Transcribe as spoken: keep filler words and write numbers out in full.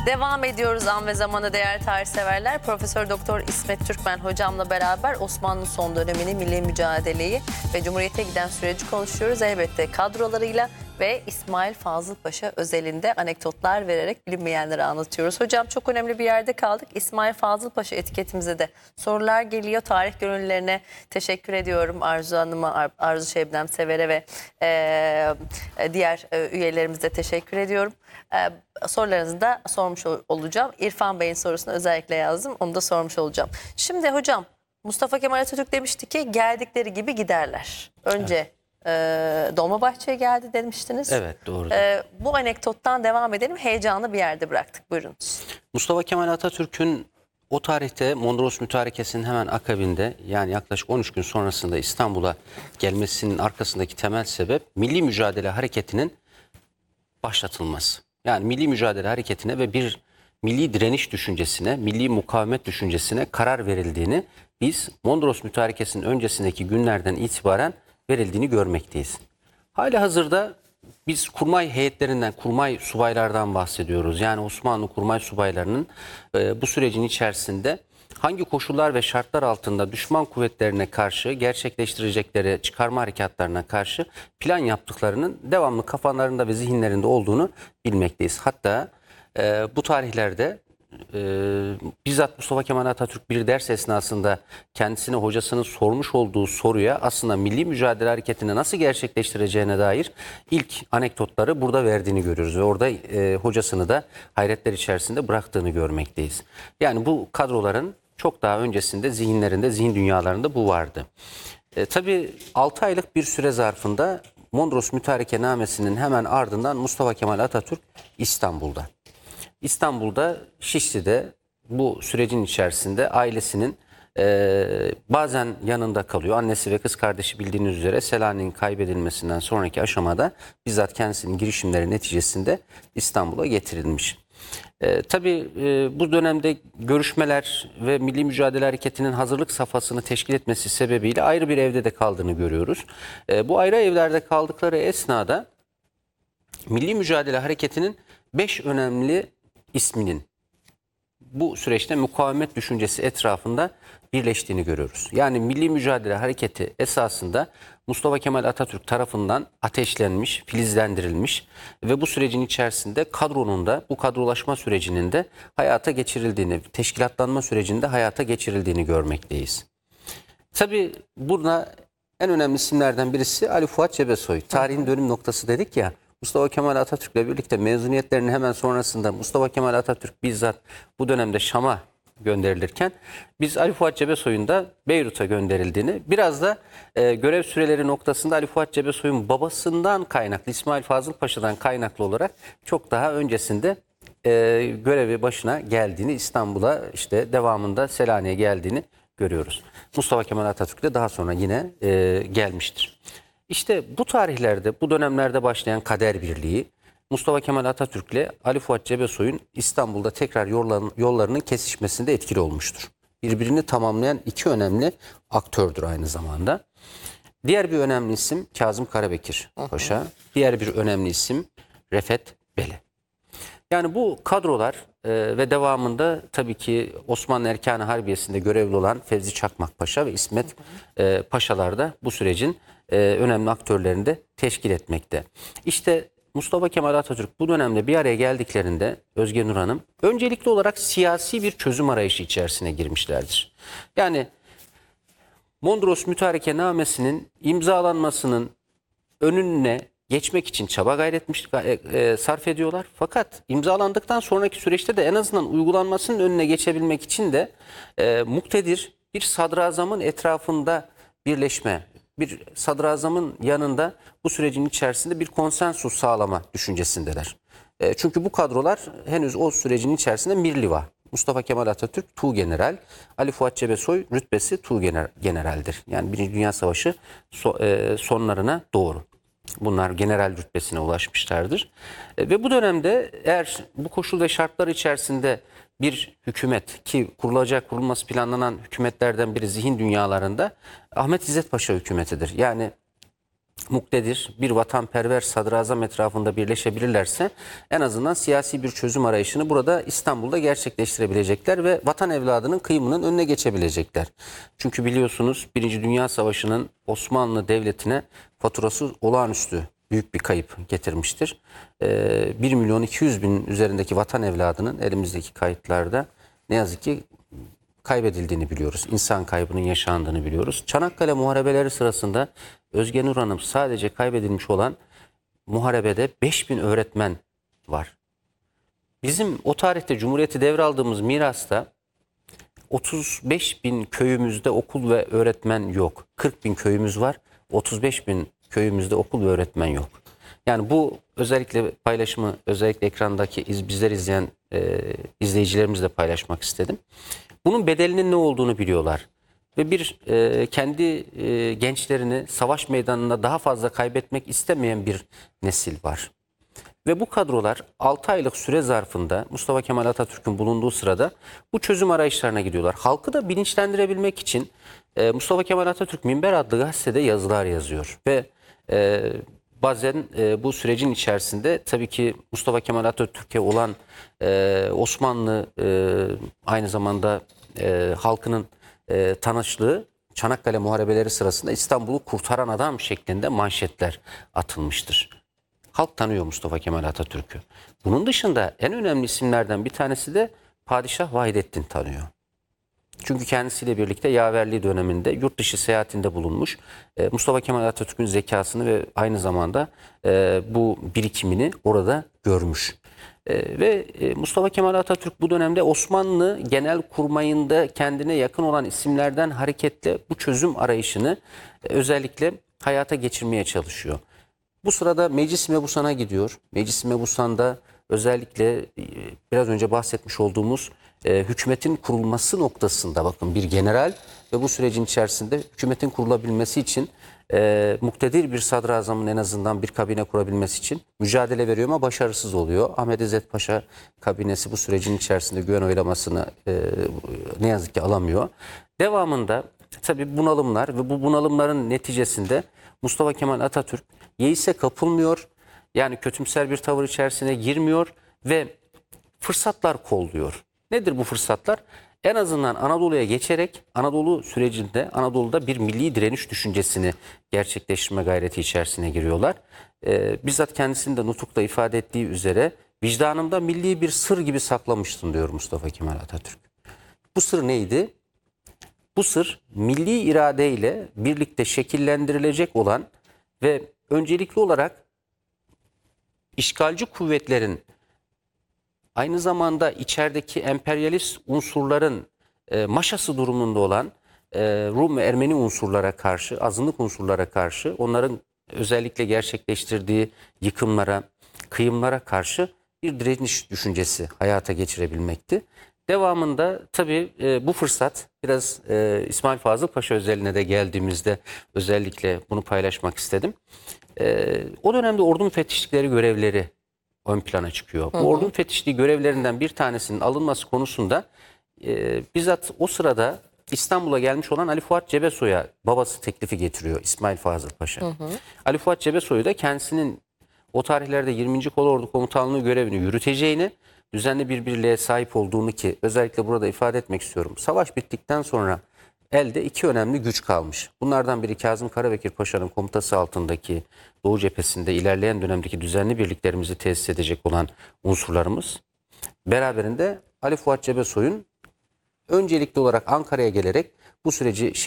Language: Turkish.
Devam ediyoruz an ve zamanda değerli tarihseverler. Profesör Doktor İsmet Türkmen hocamla beraber Osmanlı son dönemini, milli mücadeleyi ve Cumhuriyet'e giden süreci konuşuyoruz. Elbette kadrolarıyla ve İsmail Fazıl Paşa özelinde anekdotlar vererek bilinmeyenleri anlatıyoruz. Hocam çok önemli bir yerde kaldık. İsmail Fazıl Paşa etiketimize de sorular geliyor. Tarih gönüllülerine teşekkür ediyorum. Arzu Hanım'a, Arzu Şebnem Sever'e ve e, diğer e, üyelerimize teşekkür ediyorum. E, sorularınızı da sormuş olacağım. İrfan Bey'in sorusunu özellikle yazdım. Onu da sormuş olacağım. Şimdi hocam, Mustafa Kemal Atatürk demişti ki geldikleri gibi giderler. Önce evet. e, Dolmabahçe'ye geldi demiştiniz. Evet, doğru. E, bu anekdottan devam edelim. Heyecanlı bir yerde bıraktık. Buyurunuz. Mustafa Kemal Atatürk'ün o tarihte Mondros Mütarekesi'nin hemen akabinde, yani yaklaşık on üç gün sonrasında İstanbul'a gelmesinin arkasındaki temel sebep milli mücadele hareketinin başlatılması. Yani milli mücadele hareketine ve bir milli direniş düşüncesine, milli mukavemet düşüncesine karar verildiğini biz Mondros Mütarekesi'nin öncesindeki günlerden itibaren verildiğini görmekteyiz. Halihazırda biz kurmay heyetlerinden, kurmay subaylardan bahsediyoruz. Yani Osmanlı kurmay subaylarının e, bu sürecin içerisinde hangi koşullar ve şartlar altında düşman kuvvetlerine karşı gerçekleştirecekleri çıkarma harekatlarına karşı plan yaptıklarının devamlı kafalarında ve zihinlerinde olduğunu bilmekteyiz. Hatta e, bu tarihlerde e, bizzat Mustafa Kemal Atatürk bir ders esnasında kendisine hocasının sormuş olduğu soruya aslında milli mücadele hareketini nasıl gerçekleştireceğine dair ilk anekdotları burada verdiğini görüyoruz. Ve orada e, hocasını da hayretler içerisinde bıraktığını görmekteyiz. Yani bu kadroların çok daha öncesinde zihinlerinde, zihin dünyalarında bu vardı. E, tabii altı aylık bir süre zarfında Mondros Mütarekenamesi'nin hemen ardından Mustafa Kemal Atatürk İstanbul'da. İstanbul'da Şişli'de bu sürecin içerisinde ailesinin e, bazen yanında kalıyor. Annesi ve kız kardeşi bildiğiniz üzere Selanik'in kaybedilmesinden sonraki aşamada bizzat kendisinin girişimleri neticesinde İstanbul'a getirilmiş. E, tabii e, bu dönemde görüşmeler ve Milli Mücadele Hareketi'nin hazırlık safhasını teşkil etmesi sebebiyle ayrı bir evde de kaldığını görüyoruz. E, bu ayrı evlerde kaldıkları esnada Milli Mücadele Hareketi'nin beş önemli isminin bu süreçte mukavemet düşüncesi etrafında birleştiğini görüyoruz. Yani Milli Mücadele Hareketi esasında Mustafa Kemal Atatürk tarafından ateşlenmiş, filizlendirilmiş ve bu sürecin içerisinde kadronun da, bu kadrolaşma sürecinin de hayata geçirildiğini, teşkilatlanma sürecinde hayata geçirildiğini görmekteyiz. Tabii burada en önemli isimlerden birisi Ali Fuat Cebesoy. Tarihin dönüm noktası dedik ya. Mustafa Kemal Atatürk'le birlikte mezuniyetlerinin hemen sonrasında Mustafa Kemal Atatürk bizzat bu dönemde Şam'a gönderilirken biz Ali Fuat Cebesoy'un da Beyrut'a gönderildiğini, biraz da e, görev süreleri noktasında Ali Fuat Cebesoy'un babasından kaynaklı, İsmail Fazıl Paşa'dan kaynaklı olarak çok daha öncesinde e, görevi başına geldiğini, İstanbul'a işte devamında Selanik'e geldiğini görüyoruz. Mustafa Kemal Atatürk de daha sonra yine e, gelmiştir. İşte bu tarihlerde, bu dönemlerde başlayan kader birliği Mustafa Kemal Atatürk ile Ali Fuat Cebesoy'un İstanbul'da tekrar yolların, yollarının kesişmesinde etkili olmuştur. Birbirini tamamlayan iki önemli aktördür aynı zamanda. Diğer bir önemli isim Kazım Karabekir Paşa, diğer bir önemli isim Refet Bele. Yani bu kadrolar e, ve devamında tabii ki Osmanlı Erkan-ı Harbiyesi'nde görevli olan Fevzi Çakmak Paşa ve İsmet e, Paşalar da bu sürecin e, önemli aktörlerini de teşkil etmekte. İşte Mustafa Kemal Atatürk bu dönemde bir araya geldiklerinde Özge Nur Hanım öncelikli olarak siyasi bir çözüm arayışı içerisine girmişlerdir. Yani Mondros Mütarekenamesi'nin imzalanmasının önüne geçmek için çaba gayretmiş, e, sarf ediyorlar. Fakat imzalandıktan sonraki süreçte de en azından uygulanmasının önüne geçebilmek için de e, muktedir bir sadrazamın etrafında birleşme, bir sadrazamın yanında bu sürecin içerisinde bir konsensus sağlama düşüncesindeler. E, çünkü bu kadrolar henüz o sürecin içerisinde Mirliva. Mustafa Kemal Atatürk Tuğgeneral, Ali Fuat Cebesoy rütbesi Tuğgeneral'dir. Yani Birinci Dünya Savaşı so, e, sonlarına doğru. Bunlar general rütbesine ulaşmışlardır. E, ve bu dönemde eğer bu koşul ve şartlar içerisinde bir hükümet, ki kurulacak, kurulması planlanan hükümetlerden biri zihin dünyalarında Ahmet İzzet Paşa hükümetidir. Yani muktedir, bir vatanperver sadrazam etrafında birleşebilirlerse en azından siyasi bir çözüm arayışını burada İstanbul'da gerçekleştirebilecekler ve vatan evladının kıyımının önüne geçebilecekler. Çünkü biliyorsunuz Birinci Dünya Savaşı'nın Osmanlı Devleti'ne faturası olağanüstü büyük bir kayıp getirmiştir. Ee, bir milyon iki yüz bin üzerindeki vatan evladının elimizdeki kayıtlarda ne yazık ki kaybedildiğini biliyoruz. İnsan kaybının yaşandığını biliyoruz. Çanakkale muharebeleri sırasında Özge Nur Hanım sadece kaybedilmiş olan muharebede beş bin öğretmen var. Bizim o tarihte Cumhuriyeti devraldığımız mirasta otuz beş bin köyümüzde okul ve öğretmen yok. kırk bin köyümüz var. otuz beş bin köyümüzde okul ve öğretmen yok. Yani bu özellikle paylaşımı özellikle ekrandaki iz, bizler izleyen e, izleyicilerimizle paylaşmak istedim. Bunun bedelinin ne olduğunu biliyorlar. Ve bir e, kendi e, gençlerini savaş meydanında daha fazla kaybetmek istemeyen bir nesil var. Ve bu kadrolar altı aylık süre zarfında Mustafa Kemal Atatürk'ün bulunduğu sırada bu çözüm arayışlarına gidiyorlar. Halkı da bilinçlendirebilmek için e, Mustafa Kemal Atatürk Minber adlı gazetede yazılar yazıyor. Ve e, bazen e, bu sürecin içerisinde tabii ki Mustafa Kemal Atatürk'e olan e, Osmanlı e, aynı zamanda e, halkının e, tanışlığı Çanakkale muharebeleri sırasında İstanbul'u kurtaran adam şeklinde manşetler atılmıştır. Halk tanıyor Mustafa Kemal Atatürk'ü. Bunun dışında en önemli isimlerden bir tanesi de Padişah Vahidettin tanıyor. Çünkü kendisiyle birlikte yaverliği döneminde yurt dışı seyahatinde bulunmuş. E, Mustafa Kemal Atatürk'ün zekasını ve aynı zamanda e, bu birikimini orada görmüş. E, ve e, Mustafa Kemal Atatürk bu dönemde Osmanlı Genelkurmayı'nda kendine yakın olan isimlerden hareketle bu çözüm arayışını e, özellikle hayata geçirmeye çalışıyor. Bu sırada Meclis-i Mebusan'a gidiyor. Meclis-i Mebusan'da özellikle biraz önce bahsetmiş olduğumuz e, hükümetin kurulması noktasında bakın bir general ve bu sürecin içerisinde hükümetin kurulabilmesi için e, muktedir bir sadrazamın en azından bir kabine kurabilmesi için mücadele veriyor ama başarısız oluyor. Ahmet İzzet Paşa kabinesi bu sürecin içerisinde güven oylamasını e, ne yazık ki alamıyor. Devamında tabii bunalımlar ve bu bunalımların neticesinde Mustafa Kemal Atatürk yeise kapılmıyor, yani kötümser bir tavır içerisine girmiyor ve fırsatlar kolluyor. Nedir bu fırsatlar? En azından Anadolu'ya geçerek Anadolu sürecinde Anadolu'da bir milli direniş düşüncesini gerçekleştirme gayreti içerisine giriyorlar. Ee, bizzat kendisinin de nutukta ifade ettiği üzere vicdanımda milli bir sır gibi saklamıştım diyor Mustafa Kemal Atatürk. Bu sır neydi? Bu sır milli iradeyle birlikte şekillendirilecek olan ve öncelikli olarak işgalci kuvvetlerin aynı zamanda içerideki emperyalist unsurların e, maşası durumunda olan e, Rum ve Ermeni unsurlara karşı, azınlık unsurlara karşı, onların özellikle gerçekleştirdiği yıkımlara, kıyımlara karşı bir direniş düşüncesi hayata geçirebilmekti. Devamında tabii e, bu fırsat biraz e, İsmail Fazıl Paşa özeline de geldiğimizde özellikle bunu paylaşmak istedim. E, o dönemde ordu müfettişlikleri görevleri ön plana çıkıyor. Hı hı. Bu ordu müfettişliği görevlerinden bir tanesinin alınması konusunda e, bizzat o sırada İstanbul'a gelmiş olan Ali Fuat Cebesoy'a babası teklifi getiriyor İsmail Fazıl Paşa. Hı hı. Ali Fuat Cebesoy da kendisinin o tarihlerde yirminci Kolordu Komutanlığı görevini yürüteceğini, düzenli bir birliğe sahip olduğunu ki özellikle burada ifade etmek istiyorum. Savaş bittikten sonra elde iki önemli güç kalmış. Bunlardan biri Kazım Karabekir Paşa'nın komutası altındaki Doğu cephesinde ilerleyen dönemdeki düzenli birliklerimizi tesis edecek olan unsurlarımız. Beraberinde Ali Fuat Cebesoy'un öncelikli olarak Ankara'ya gelerek bu süreci